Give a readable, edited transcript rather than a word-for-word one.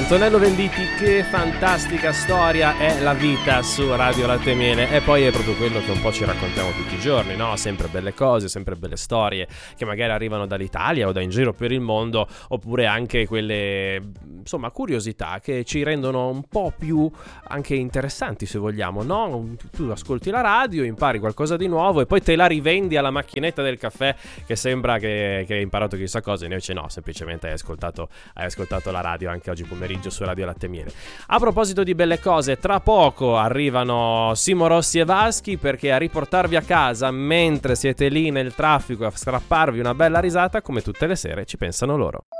Antonello Venditti, che fantastica storia è la vita su Radio Latte e Miele, e poi è proprio quello che un po' ci raccontiamo tutti i giorni, no? Sempre belle cose, sempre belle storie che magari arrivano dall'Italia o da in giro per il mondo, oppure anche quelle, insomma, curiosità che ci rendono un po' più anche interessanti, se vogliamo, no? Tu ascolti la radio, impari qualcosa di nuovo e poi te la rivendi alla macchinetta del caffè, che sembra che hai imparato chissà cosa, invece no, semplicemente hai ascoltato la radio anche oggi pomeriggio su Radio Latte e Miele. A proposito di belle cose, tra poco arrivano Simo Rossi e Vaschi, perché a riportarvi a casa mentre siete lì nel traffico, a strapparvi una bella risata, come tutte le sere ci pensano loro.